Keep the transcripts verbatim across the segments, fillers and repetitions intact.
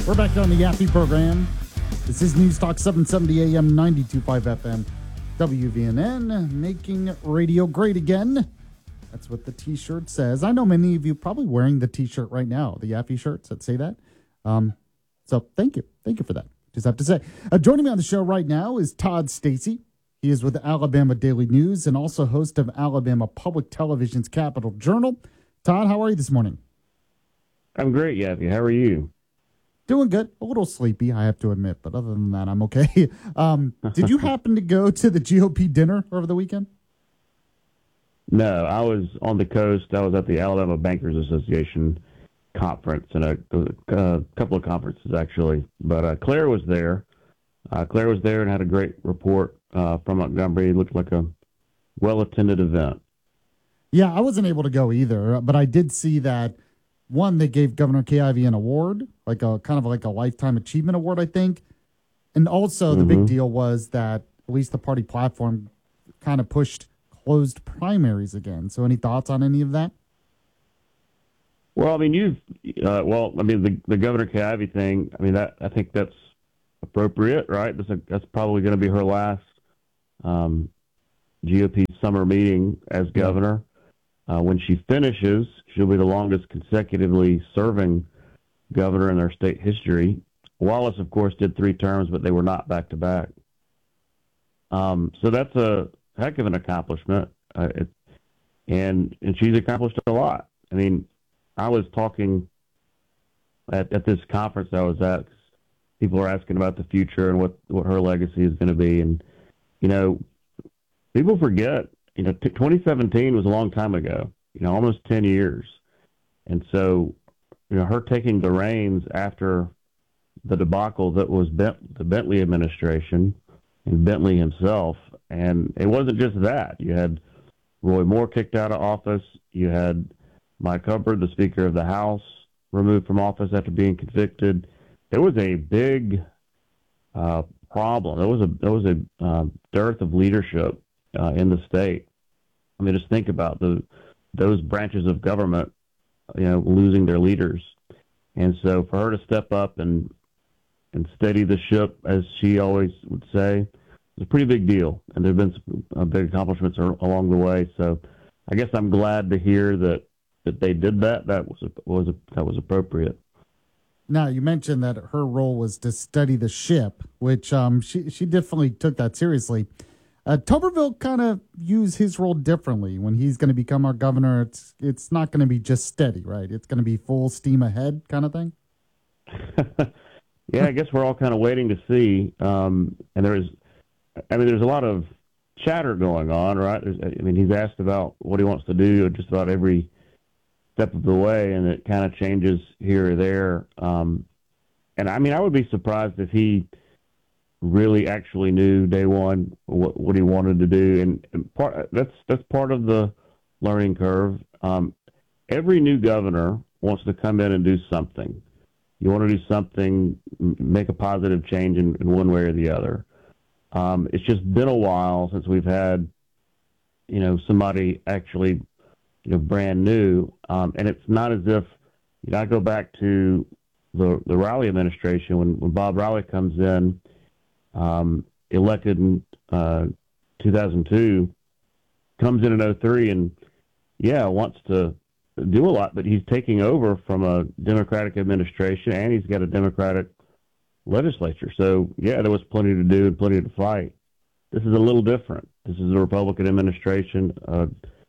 We're back on the Yaffe program. This is News Talk seven seventy A M, ninety-two point five F M, W V N N, making radio great again. That's what the T-shirt says. I know many of you probably wearing the T-shirt right now, the Yaffe shirts that say that. Um, so thank you. Thank you for that. Just have to say. Uh, joining me on the show right now is Todd Stacy. He is with the Alabama Daily News and also host of Alabama Public Television's Capital Journal. Todd, how are you this morning? I'm great, Yaffe. How are you? Doing good. A little sleepy, I have to admit, but other than that, I'm okay. Um, did you happen to go to the G O P dinner over the weekend? No, I was on the coast. I was at the Alabama Bankers Association conference and a, a couple of conferences, actually. But uh, Claire was there. Uh, Claire was there and had a great report uh, from Montgomery. It looked like a well-attended event. Yeah, I wasn't able to go either, but I did see that, one, they gave Governor Kay Ivey an award, like a kind of like a Lifetime Achievement Award, I think. And also the Mm-hmm. big deal was that at least the party platform kind of pushed closed primaries again. So any thoughts on any of that? Well, I mean, you've, uh, well, I mean, the, the Governor Kay Ivey thing, I mean, that I think that's appropriate, right? That's, a, that's probably going to be her last um, G O P summer meeting as governor. Uh, when she finishes, she'll be the longest consecutively serving governor in their state history. Wallace, of course, did three terms, but they were not back-to-back. Um, so that's a heck of an accomplishment. Uh, it, and and she's accomplished a lot. I mean, I was talking at, at this conference I was at. People are asking about the future and what, what her legacy is going to be. And, you know, people forget, you know, t- twenty seventeen was a long time ago, you know, almost ten years. And so, you know, her taking the reins after the debacle that was Bent- the Bentley administration and Bentley himself. And it wasn't just that. You had Roy Moore kicked out of office. You had Mike Hubbard, the Speaker of the House, removed from office after being convicted. There was a big uh, problem. There was a there was a uh, dearth of leadership uh, in the state. I mean, just think about the those branches of government, you know, losing their leaders, and so for her to step up and and steady the ship, as she always would say, was a pretty big deal. And there have been some uh, big accomplishments along the way. So, I guess I'm glad to hear that that they did that. That was was that was appropriate. Now, you mentioned that her role was to steady the ship, which um, she, she definitely took that seriously. Uh, Tuberville kind of used his role differently. When he's going to become our governor, it's it's not going to be just steady, right? It's going to be full steam ahead kind of thing. Yeah, I guess we're all kind of waiting to see. Um, and there's, I mean, there's a lot of chatter going on, right? There's, I mean, he's asked about what he wants to do just about every step of the way, and it kind of changes here or there. Um, and I mean, I would be surprised if he really actually knew day one what, what he wanted to do, and, and part that's that's part of the learning curve. Um, every new governor wants to come in and do something. You want to do something, make a positive change in, in one way or the other. Um, it's just been a while since we've had, you know, somebody actually, you know, brand new. Um, and it's not as if, you know, I go back to the the Riley administration when, when Bob Riley comes in, um, elected in uh, two thousand two, comes in in oh three and, yeah, wants to do a lot, but he's taking over from a Democratic administration, and he's got a Democratic legislature. So, yeah, there was plenty to do and plenty to fight. This is a little different. This is a Republican administration, uh,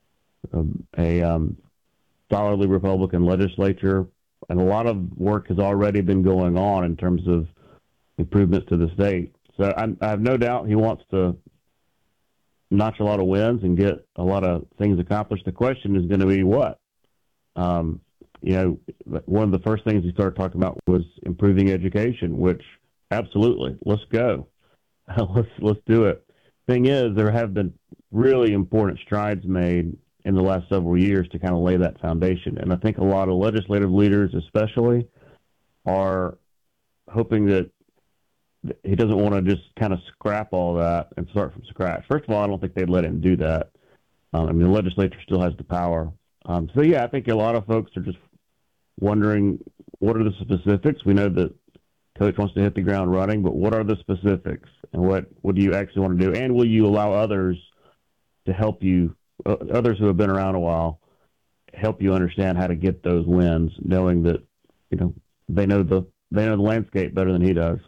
a um, solidly Republican legislature, and a lot of work has already been going on in terms of improvements to the state. So I, I have no doubt he wants to notch a lot of wins and get a lot of things accomplished. The question is going to be what? Um, you know, one of the first things he started talking about was improving education, which absolutely, let's go. let's let's do it. Thing is, there have been really important strides made in the last several years to kind of lay that foundation. And I think a lot of legislative leaders especially are hoping that he doesn't want to just kind of scrap all that and start from scratch. First of all, I don't think they'd let him do that. Um, I mean, the legislature still has the power. Um, so, yeah, I think a lot of folks are just wondering what are the specifics. We know that coach wants to hit the ground running, but what are the specifics and what, what do you actually want to do? And will you allow others to help you, uh, others who have been around a while, help you understand how to get those wins, knowing that, you know, they know the, they know the landscape better than he does.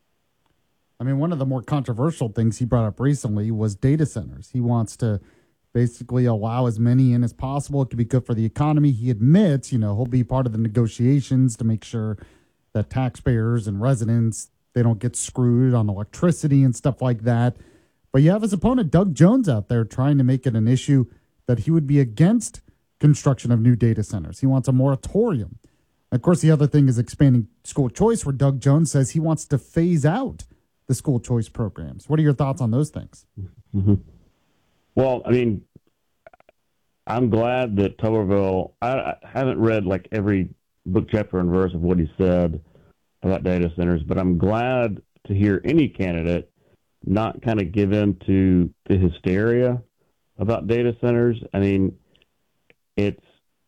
I mean, one of the more controversial things he brought up recently was data centers. He wants to basically allow as many in as possible. It could be good for the economy. He admits, you know, he'll be part of the negotiations to make sure that taxpayers and residents, they don't get screwed on electricity and stuff like that. But you have his opponent, Doug Jones, out there trying to make it an issue that he would be against construction of new data centers. He wants a moratorium. Of course, the other thing is expanding school choice, where Doug Jones says he wants to phase out the school choice programs. What are your thoughts on those things? Mm-hmm. Well, I mean, I'm glad that Tuberville, I, I haven't read like every book, chapter, and verse of what he said about data centers, but I'm glad to hear any candidate not kind of give in to the hysteria about data centers. I mean, it's,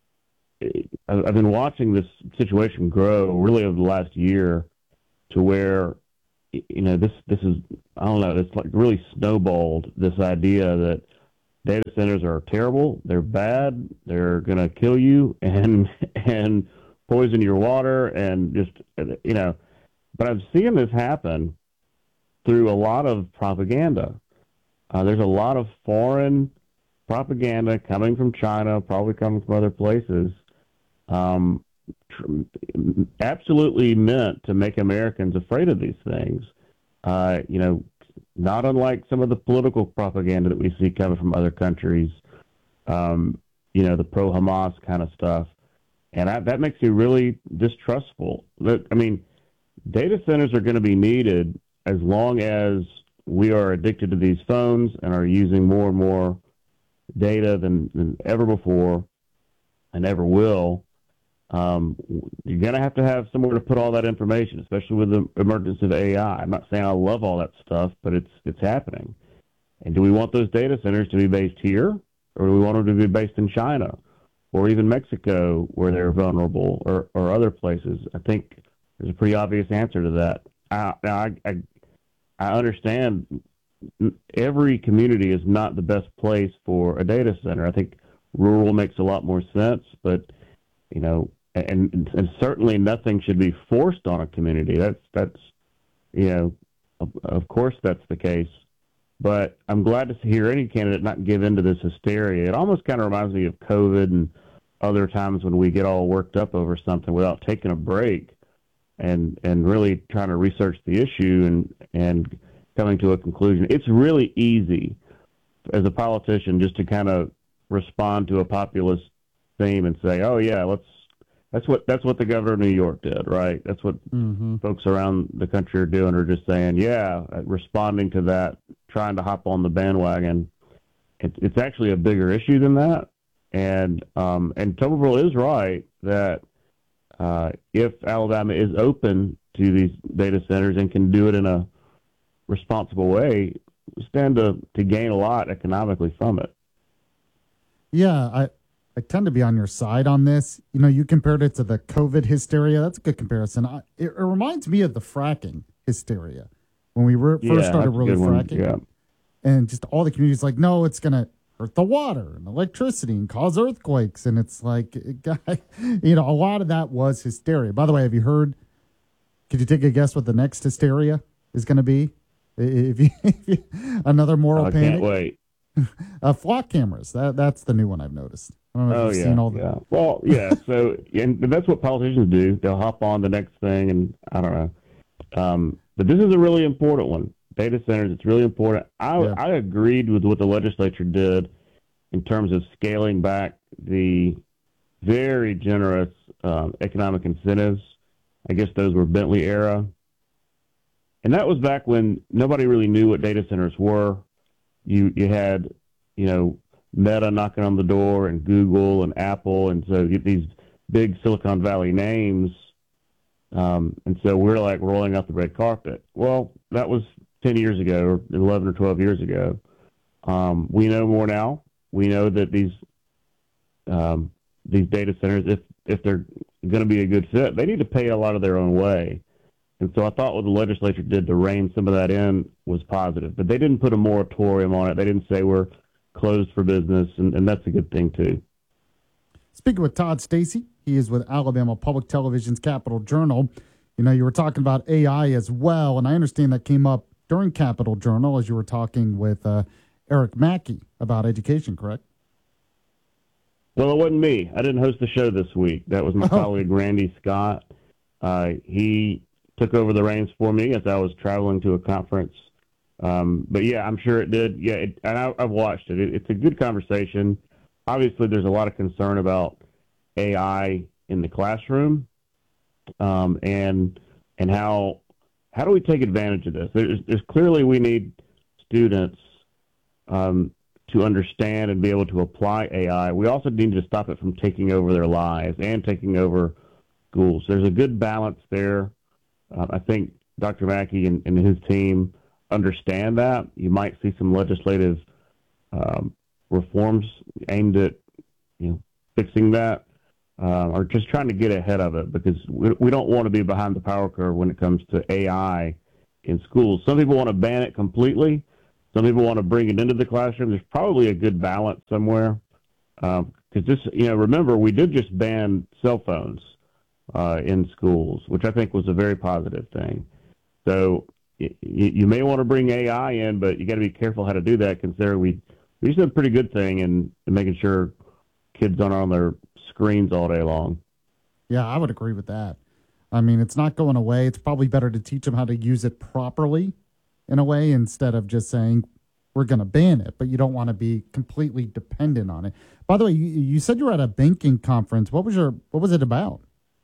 it, I've been watching this situation grow really over the last year to where, you know, this, this is, I don't know, it's like really snowballed, this idea that data centers are terrible, they're bad, they're going to kill you and, and poison your water and just, you know, but I've seen this happen through a lot of propaganda. Uh, there's a lot of foreign propaganda coming from China, probably coming from other places, um, tr- absolutely meant to make Americans afraid of these things. Uh, you know, not unlike some of the political propaganda that we see coming from other countries, um, you know, the pro-Hamas kind of stuff. And I, that makes you really distrustful. I mean, data centers are going to be needed as long as we are addicted to these phones and are using more and more data than, than ever before and ever will. Um, you're going to have to have somewhere to put all that information, especially with the emergence of A I. I'm not saying I love all that stuff, but it's it's happening. And do we want those data centers to be based here, or do we want them to be based in China or even Mexico where they're vulnerable, or, or other places? I think there's a pretty obvious answer to that. I, I, I, I understand every community is not the best place for a data center. I think rural makes a lot more sense, but, you know, and, and certainly nothing should be forced on a community. That's, that's, you know, of, of course that's the case. But I'm glad to hear any candidate not give into this hysteria. It almost kind of reminds me of COVID and other times when we get all worked up over something without taking a break and and really trying to research the issue and, and coming to a conclusion. It's really easy as a politician just to kind of respond to a populist theme and say, oh, yeah, let's that's what that's what the governor of New York did, right? That's what mm-hmm. folks around the country are doing, are just saying, yeah, responding to that, trying to hop on the bandwagon. It, it's actually a bigger issue than that. And um, and Tuberville is right that uh, if Alabama is open to these data centers and can do it in a responsible way, we stand to, to gain a lot economically from it. Yeah, I, I tend to be on your side on this. You know, you compared it to the COVID hysteria. That's a good comparison. I, it, it reminds me of the fracking hysteria when we were, first yeah, started really fracking. Yeah. And just all the communities like, no, it's going to hurt the water and electricity and cause earthquakes. And it's like, guy, you know, a lot of that was hysteria. By the way, have you heard, could you take a guess what the next hysteria is going to be? If you, if you, another moral I panic. can't wait. uh, flock cameras. That that's the new one I've noticed. I don't know if oh you've yeah, seen all the... yeah. Well, yeah. So, and that's what politicians do. They'll hop on the next thing, and I don't know. Um, but this is a really important one. Data centers. It's really important. I yeah. I agreed with what the legislature did in terms of scaling back the very generous um, economic incentives. I guess those were Bentley era. And that was back when nobody really knew what data centers were. You you had, you know, Meta knocking on the door and Google and Apple. And so you get these big Silicon Valley names. Um, and so we're like rolling out the red carpet. Well, that was ten years ago or eleven or twelve years ago. Um, we know more now. We know that these um, these data centers, if, if they're going to be a good fit, they need to pay a lot of their own way. And so I thought what the legislature did to rein some of that in was positive. But they didn't put a moratorium on it. They didn't say we're closed for business, and, and that's a good thing, too. Speaking with Todd Stacy, he is with Alabama Public Television's Capital Journal. You know, you were talking about A I as well, and I understand that came up during Capital Journal as you were talking with uh, Eric Mackey about education, correct? Well, it wasn't me. I didn't host the show this week. That was my oh. colleague, Randy Scott. Uh, he took over the reins for me as I was traveling to a conference. Um, but, yeah, I'm sure it did. Yeah, it, and I, I've watched it. it. It's a good conversation. Obviously, there's a lot of concern about A I in the classroom um, and and how how do we take advantage of this? There's, there's clearly we need students um, to understand and be able to apply A I. We also need to stop it from taking over their lives and taking over schools. There's a good balance there. Uh, I think Doctor Mackey and, and his team understand that. You might see some legislative um, reforms aimed at you know fixing that, uh, or just trying to get ahead of it, because we, we don't want to be behind the power curve when it comes to A I in schools. Some people want to ban it completely. Some people want to bring it into the classroom. There's probably a good balance somewhere. Because um, this, you know, remember, we did just ban cell phones uh, in schools, which I think was a very positive thing. So y- you may want to bring A I in, but you got to be careful how to do that, considering we, we did a pretty good thing in, in making sure kids aren't on their screens all day long. Yeah, I would agree with that. I mean, it's not going away. It's probably better to teach them how to use it properly in a way, instead of just saying we're going to ban it, but you don't want to be completely dependent on it. By the way, you, you said you were at a banking conference. What was your what was it about?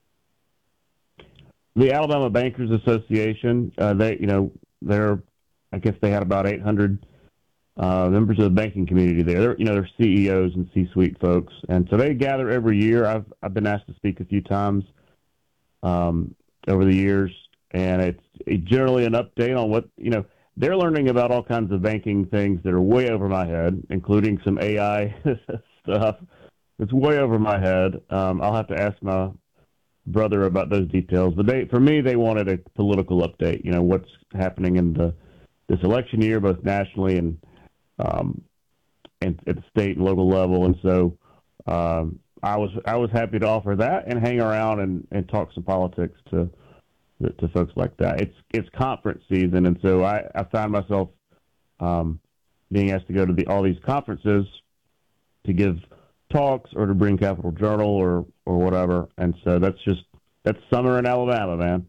The Alabama Bankers Association. Uh, they, you know, they're I guess they had about eight hundred uh, members of the banking community there. They're, you know, they're C E Os and C-suite folks, and so they gather every year. I've I've been asked to speak a few times um, over the years, and it's, it's generally an update on what you know. They're learning about all kinds of banking things that are way over my head, including some A I stuff that's way over my head. Um, I'll have to ask my brother about those details. But they, for me, they wanted a political update. You know, what's happening in the this election year, both nationally and um, and at the state and local level. And so um, I was I was happy to offer that and hang around and, and talk some politics to. to folks like that. It's it's conference season, and so I, I found myself um, being asked to go to the, all these conferences to give talks or to bring Capital Journal or, or whatever. And so that's just, that's summer in Alabama, man.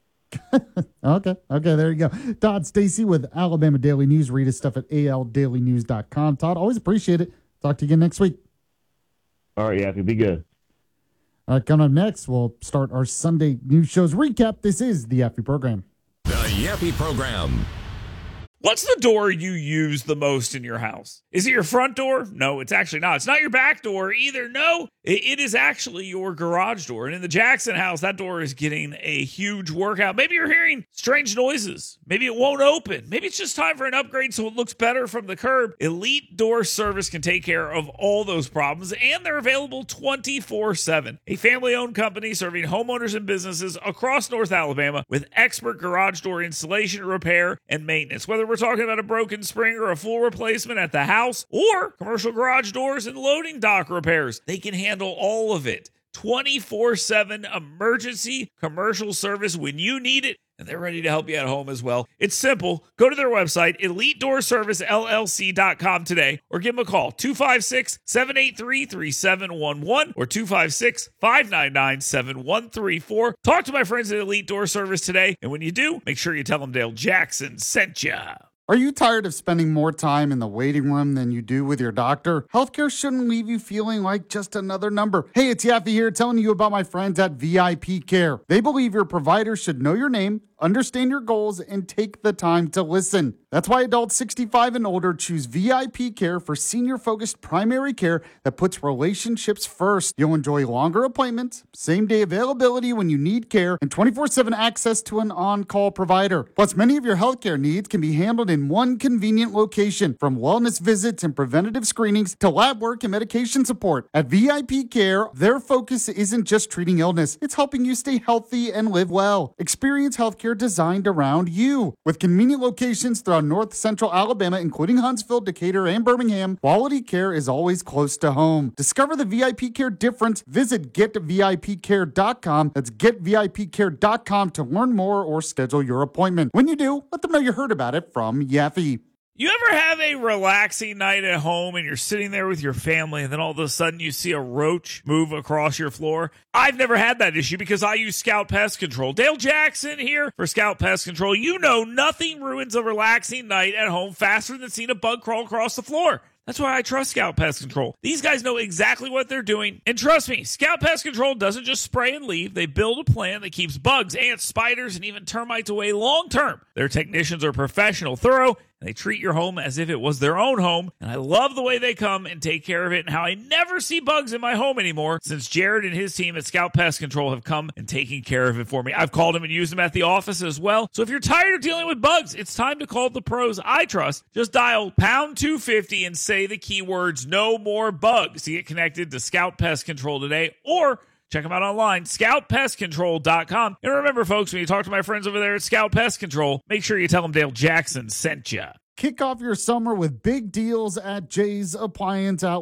okay. Okay. There you go. Todd Stacy with Alabama Daily News. Read his stuff at A L daily news dot com. Todd, always appreciate it. Talk to you again next week. All right. Yeah. Be good. All right, coming up next, we'll start our Sunday news shows recap. This is the Yappy Program. The Yappy Program. What's the door you use the most in your house? Is it your front door? No, it's actually not. It's not your back door either. No, it, it is actually your garage door. And in the Jackson house, that door is getting a huge workout. Maybe you're hearing strange noises. Maybe it won't open. Maybe it's just time for an upgrade so it looks better from the curb. Elite Door Service can take care of all those problems, and they're available twenty-four seven. A family-owned company serving homeowners and businesses across North Alabama with expert garage door installation, repair, and maintenance. Whether we're talking about a broken spring or a full replacement at the house or commercial garage doors and loading dock repairs, they can handle all of it. twenty-four seven emergency commercial service when you need it, and they're ready to help you at home as well. It's simple. Go to their website, elite door service L L C dot com today, or give them a call, two five six, seven eight three, three seven one one or two five six, five nine nine, seven one three four. Talk to my friends at Elite Door Service today, and when you do, make sure you tell them Dale Jackson sent you. Are you tired of spending more time in the waiting room than you do with your doctor? Healthcare shouldn't leave you feeling like just another number. Hey, it's Yaffee here telling you about my friends at V I P Care. They believe your provider should know your name, understand your goals, and take the time to listen. That's why adults sixty-five and older choose V I P Care for senior-focused primary care that puts relationships first. You'll enjoy longer appointments, same-day availability when you need care, and twenty-four seven access to an on-call provider. Plus, many of your healthcare needs can be handled in in one convenient location. From wellness visits and preventative screenings to lab work and medication support. At V I P Care, their focus isn't just treating illness, it's helping you stay healthy and live well. Experience healthcare designed around you. With convenient locations throughout North Central Alabama, including Huntsville, Decatur, and Birmingham, quality care is always close to home. Discover the V I P Care difference. Visit get V I P care dot com. That's get V I P care dot com to learn more or schedule your appointment. When you do, let them know you heard about it from Yaffe. You ever have a relaxing night at home and you're sitting there with your family and then all of a sudden you see a roach move across your floor? I've never had that issue because I use Scout Pest Control. Dale Jackson here for Scout Pest Control. You know nothing ruins a relaxing night at home faster than seeing a bug crawl across the floor. That's why I trust Scout Pest Control. These guys know exactly what they're doing. And trust me, Scout Pest Control doesn't just spray and leave. They build a plan that keeps bugs, ants, spiders, and even termites away long term. Their technicians are professional, thorough, and they treat your home as if it was their own home. And I love the way they come and take care of it and how I never see bugs in my home anymore since Jared and his team at Scout Pest Control have come and taken care of it for me. I've called them and used them at the office as well. So if you're tired of dealing with bugs, it's time to call the pros I trust. Just dial pound two fifty and say the keywords no more bugs to get connected to Scout Pest Control today, or check them out online, scout pest control dot com. And remember, folks, when you talk to my friends over there at Scout Pest Control, make sure you tell them Dale Jackson sent you. Kick off your summer with big deals at Jay's Appliance Outlet.